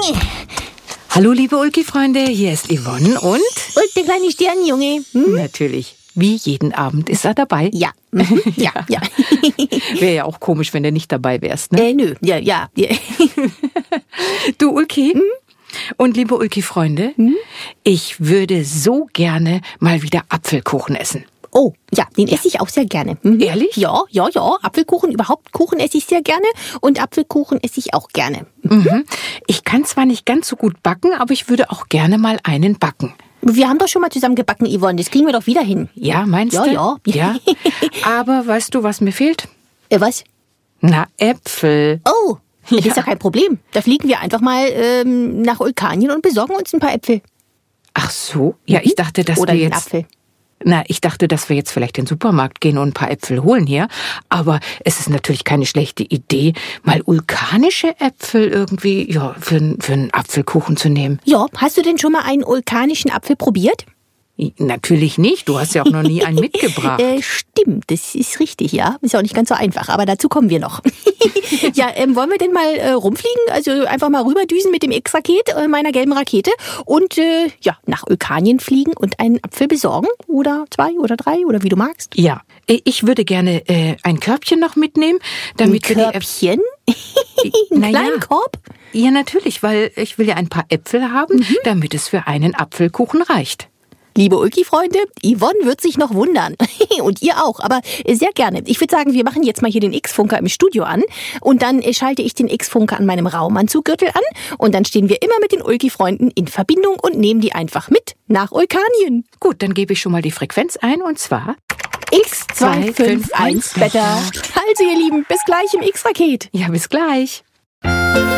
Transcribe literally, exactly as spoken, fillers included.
Hallo, liebe Ulki-Freunde, hier ist Yvonne und... Und der kleine Sternenjunge. Hm? Natürlich, wie jeden Abend ist er dabei. Ja, mhm. ja, ja. Wäre ja auch komisch, wenn du nicht dabei wärst, ne? Äh, nö, ja, ja. ja. Du, Ulki, hm? und liebe Ulki-Freunde, hm? ich würde so gerne mal wieder Apfelkuchen essen. Oh, ja, den esse ich auch sehr gerne. Mhm. Ehrlich? Ja, ja, ja. Apfelkuchen, überhaupt Kuchen esse ich sehr gerne. Und Apfelkuchen esse ich auch gerne. Mhm. Ich kann zwar nicht ganz so gut backen, aber ich würde auch gerne mal einen backen. Wir haben doch schon mal zusammen gebacken, Yvonne. Das kriegen wir doch wieder hin. Ja, meinst ja, du? Ja, ja. Aber weißt du, was mir fehlt? Äh, was? Na, Äpfel. Oh, ja. Das ist ja kein Problem. Da fliegen wir einfach mal ähm, nach Ulkanien und besorgen uns ein paar Äpfel. Ach so? Ja, ich dachte, dass Oder wir einen jetzt... Apfel. Na, ich dachte, dass wir jetzt vielleicht in den Supermarkt gehen und ein paar Äpfel holen hier. Aber es ist natürlich keine schlechte Idee, mal vulkanische Äpfel irgendwie ja, für, für einen Apfelkuchen zu nehmen. Ja, hast du denn schon mal einen vulkanischen Apfel probiert? Natürlich nicht, du hast ja auch noch nie einen mitgebracht. Äh, stimmt, das ist richtig, ja. Ist ja auch nicht ganz so einfach, aber dazu kommen wir noch. ja, ähm, wollen wir denn mal äh, rumfliegen? Also einfach mal rüberdüsen mit dem X-Raket, äh, meiner gelben Rakete und äh, ja, nach Ulkanien fliegen und einen Apfel besorgen? Oder zwei oder drei oder wie du magst? Ja, ich würde gerne äh, ein Körbchen noch mitnehmen, damit ein wir Körbchen? die Einen naja. kleinen Korb? Ja, natürlich, weil ich will ja ein paar Äpfel haben, mhm. damit es für einen Apfelkuchen reicht. Liebe Ulki-Freunde, Yvonne wird sich noch wundern. Und ihr auch, aber sehr gerne. Ich würde sagen, wir machen jetzt mal hier den X-Funker im Studio an. Und dann schalte ich den X-Funker an meinem Raumanzuggürtel an. Und dann stehen wir immer mit den Ulki-Freunden in Verbindung und nehmen die einfach mit nach Ulkanien. Gut, dann gebe ich schon mal die Frequenz ein und zwar... X zwei fünf eins Beta. Also ihr Lieben, bis gleich im X-Raket. Ja, bis gleich.